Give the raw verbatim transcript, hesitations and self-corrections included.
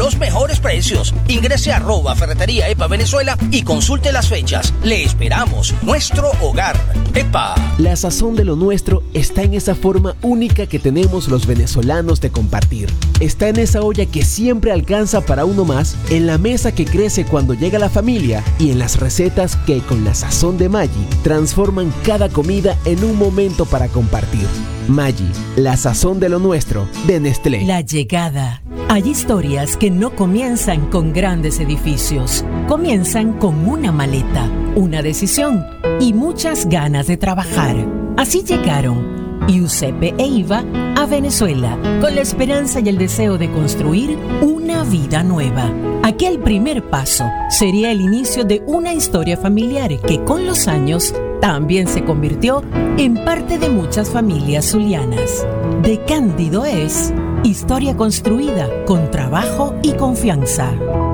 los mejores precios. Ingrese a arroba Ferretería EPA Venezuela y consulte las fechas. Le esperamos. Nuestro hogar. EPA. La sazón de lo nuestro está en esa forma única que tenemos los venezolanos de compartir. Está en esa olla que siempre alcanza para uno más, en la mesa que crece cuando llega la familia y en las recetas que con la sazón de Maggi transforman cada comida en un momento para compartir. Maggi, la sazón de lo nuestro, de Nestlé. La llegada. Hay historias que no comienzan con grandes edificios. Comienzan con una maleta, una decisión y muchas ganas de trabajar. Así llegaron Giuseppe e Iva a Venezuela con la esperanza y el deseo de construir una vida nueva. Aquel primer paso sería el inicio de una historia familiar que con los años también se convirtió en parte de muchas familias zulianas. De Cándido es historia construida con trabajo y confianza.